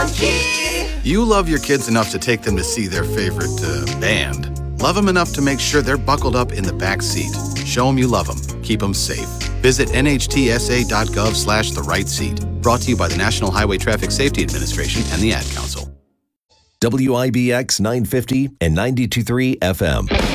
Funky. You love your kids enough to take them to see their favorite band. Love them enough to make sure they're buckled up in the back seat. Show them you love them. Keep them safe. Visit nhtsa.gov/the-right-seat. Brought to you by the National Highway Traffic Safety Administration and the Ad Council. WIBX 950 and 92.3 FM.